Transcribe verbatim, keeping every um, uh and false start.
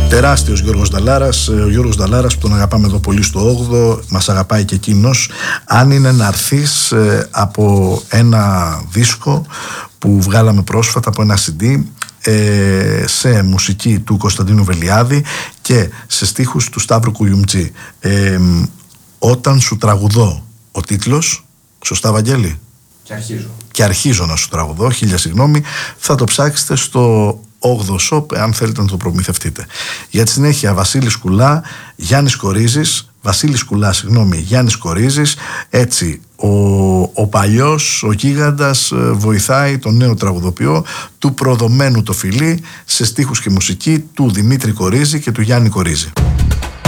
Τεράστιος Γιώργος Νταλάρας, ο Γιώργος Νταλάρας που τον αγαπάμε εδώ πολύ στο όγδοο, μας αγαπάει και εκείνος. Αν είναι να έρθεις από ένα δίσκο που βγάλαμε πρόσφατα, από ένα σι ντι, ε, σε μουσική του Κωνσταντίνου Βελιάδη και σε στίχους του Σταύρου Κουγιουμτζή. Ε, όταν σου τραγουδώ, ο τίτλος, σωστά Βαγγέλη? Και αρχίζω. Και αρχίζω να σου τραγουδώ, χίλια συγγνώμη, θα το ψάξετε στο όγδοο Shop, αν θέλετε να το προμηθευτείτε. Για τη συνέχεια, Βασίλης Κουλά, Γιάννης Κορίζης, Βασίλης Κουλά, συγγνώμη, Γιάννης Κορίζης. Έτσι, ο, ο παλιός, ο γίγαντας, βοηθάει τον νέο τραγουδοποιό, του προδομένου το φιλί, σε στίχους και μουσική του Δημήτρη Κορίζη και του Γιάννη Κορίζη.